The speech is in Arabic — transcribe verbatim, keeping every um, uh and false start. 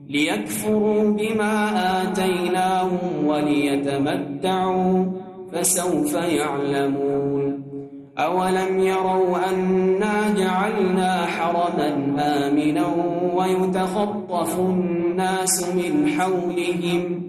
ليكفروا بما آتيناهم وليتمتعوا فسوف يعلمون أولم يروا أنا جعلنا حرما آمنا ويتخطف الناس من حولهم